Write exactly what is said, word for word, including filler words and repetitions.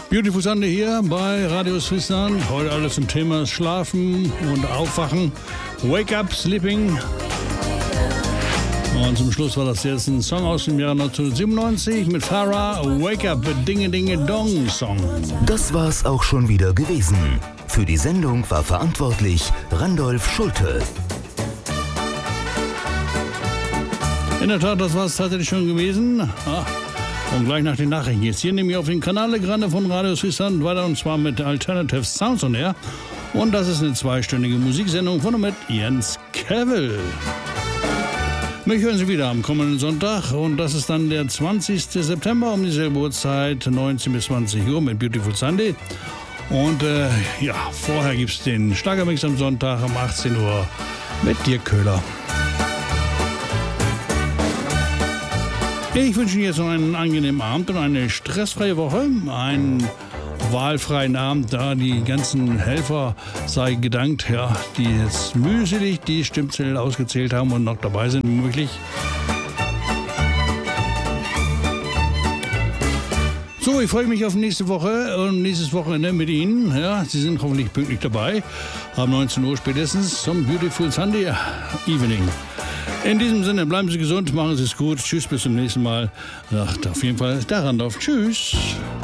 Beautiful Sunday hier bei Radio Swissland. Heute alles zum Thema Schlafen und Aufwachen. Wake Up Sleeping. Und zum Schluss war das jetzt ein Song aus dem Jahr neunzehnhundertsiebenundneunzig mit Farah, Wake Up, Dinge Dinge Dong Song. Das war's auch schon wieder gewesen. Für die Sendung war verantwortlich Randolph Schulte. In der Tat, das war es tatsächlich schon gewesen. Ah. Und gleich nach den Nachrichten jetzt hier nämlich auf den Kanal Le Grande von Radio Swissland weiter, und zwar mit Alternative Sounds on Air. Und das ist eine zweistündige Musiksendung von und mit Jens Cavill. Mich hören Sie wieder am kommenden Sonntag, und das ist dann der zwanzigsten September um dieselbe Uhrzeit, neunzehn bis zwanzig Uhr mit Beautiful Sunday. Und äh, ja, vorher gibt es den Schlagermix am Sonntag um achtzehn Uhr mit Dirk Köhler. Ich wünsche Ihnen jetzt noch einen angenehmen Abend und eine stressfreie Woche, einen wahlfreien Abend, da die ganzen Helfer sei gedankt, ja, die jetzt mühselig die Stimmzettel ausgezählt haben und noch dabei sind, möglich. So, ich freue mich auf nächste Woche und nächstes Wochenende mit Ihnen. Ja, Sie sind hoffentlich pünktlich dabei. Ab neunzehn Uhr spätestens zum Beautiful Sunday Evening. In diesem Sinne, bleiben Sie gesund, machen Sie es gut. Tschüss, bis zum nächsten Mal. Ach, auf jeden Fall der Randolph. Tschüss.